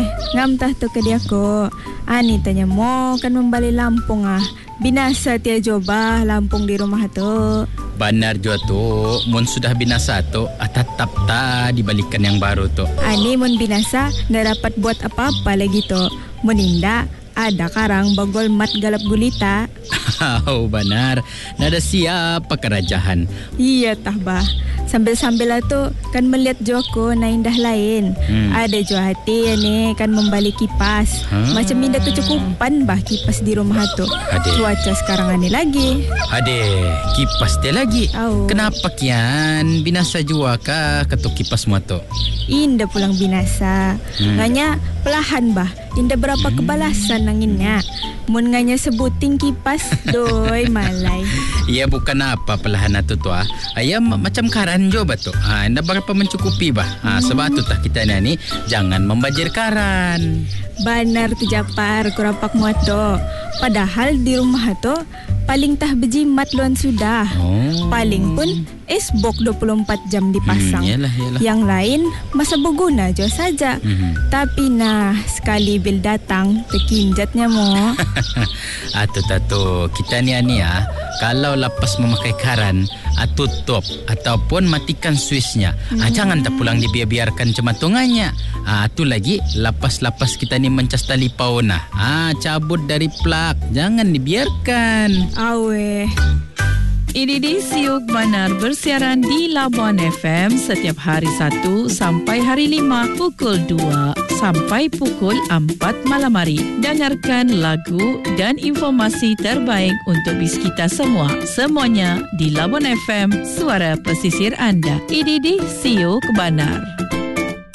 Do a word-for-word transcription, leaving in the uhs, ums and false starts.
ngam tah tu ke dia ko. Ani tanya mo kan membalik Lampung ah. Binasa tia coba Lampung di rumah tu. Benar juga tu. Mun sudah binasa tu, tetap ta dibalikan yang baru tu. Ani mun binasa ndak dapat buat apa-apa lagi tu. Mun indah ada karang bagol mat galap gulita. Oh benar. Nada siapa kerajaan. Iya tah bah. Sambil-sambil lah tu kan melihat Joko na indah lain. Hmm. Ada jo hati ya ni kan membalik kipas. Ha? Macam indah kecukupan bah kipas di rumah tu. Ade. Cuaca sekarang ani lagi. Ade, kipas dia lagi. Oh. Kenapa kian? Binasa jua kah ketuk kipas mu tu? Indah pulang binasa. Hmm. Nganya pelahan bah. Indah berapa hmm. kebalasan nanginnya. Mun nganya sebuting kipas doi malai. Iya bukan apa pelahan tu tu ah. Ayam macam karan jo batu. Ha anda berapa mencukupi bah. Ha sebab tu tah kita ni jangan membajir karan. Benar tu Japar kurapak muato. Padahal di rumah tu paling tah bejimat luan sudah. Oh. Paling pun esbok dua puluh empat jam dipasang. Hmm, yalah, yalah. Yang lain masa berguna jo saja. Hmm. Tapi nah sekali bil datang terkinjatnya mo. Atu tatu kita ni ani ah kalau lepas memakai karan tutup ataupun matikan switchnya. Hmm. Ah, jangan tak pulang dibiarkan cematungannya. Ah tu lagi lepas-lepas kita ni mencas tali pauna. Ah cabut dari plug, jangan dibiarkan. Awe. Ini di Siuk Benar bersiaran di Labuan F M setiap hari Sabtu sampai hari lima pukul dua sampai pukul empat malam hari. Dengarkan lagu dan informasi terbaik untuk bis kita semua. Semuanya di Labuan F M, suara pesisir anda. Ini di Siuk Benar.